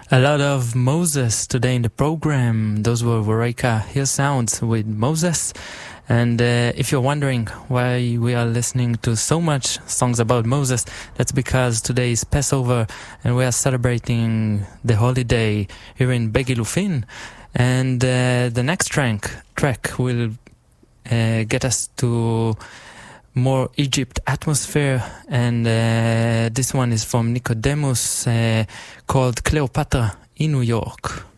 A lot of Moses today in the program. Those were Wareka Hill Sounds with Moses. And if you're wondering why we are listening to so much songs about Moses, that's because today is Passover and we are celebrating the holiday here in Begilufin. And the next track will get us to more Egypt atmosphere, and this one is from Nicodemus called Cleopatra in New York.